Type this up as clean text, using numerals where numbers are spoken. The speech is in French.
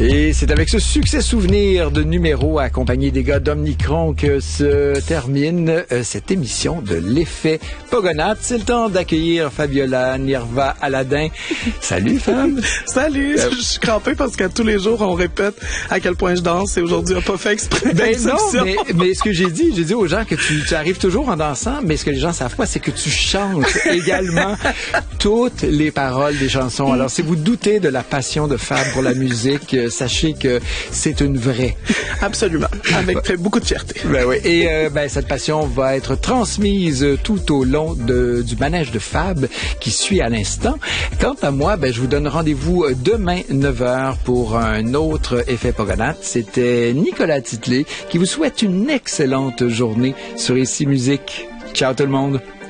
Et c'est avec ce succès souvenir de numéro accompagné des gars d'Omnicron que se termine cette émission de l'effet Pogonates. C'est le temps d'accueillir Fabiola Nirva Aladin. Salut, Fab. Salut. Je suis crampée parce qu'à tous les jours, on répète à quel point je danse et aujourd'hui, on n'a pas fait exprès. Ben non, mais ce que j'ai dit aux gens que tu arrives toujours en dansant, mais ce que les gens savent pas, c'est que tu chantes également toutes les paroles des chansons. Alors, si vous doutez de la passion de Fab pour la musique, sachez que c'est une vraie. Absolument. Avec beaucoup de fierté. Ben oui. Et cette passion va être transmise tout au long du manège de Fab qui suit à l'instant. Quant à moi, je vous donne rendez-vous demain 9h pour un autre effet Pogonates. C'était Nicolas Titley qui vous souhaite une excellente journée sur Ici Musique. Ciao tout le monde.